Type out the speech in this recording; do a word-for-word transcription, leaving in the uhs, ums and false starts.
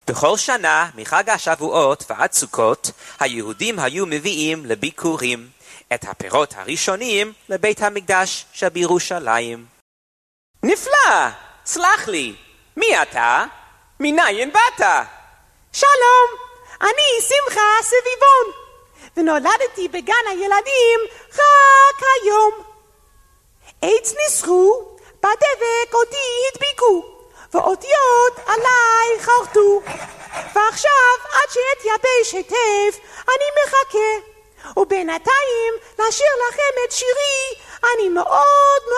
בכל שנה מחג השבועות ועד סוכות היהודים היו מביאים לביקורים את הפירות הראשונים לבית המקדש שבירושלים. נפלא! סלח לי, מי אתה? מניין באת? שלום, אני שמחה סביבון, ונולדתי בגן הילדים רק היום. עץ ניסחו, בדבק אותי הדביקו, ואותיות עליי חרטו, ועכשיו עד שאתייבש היטב אני מחכה, ובינתיים לשיר לכם את שירי אני מאוד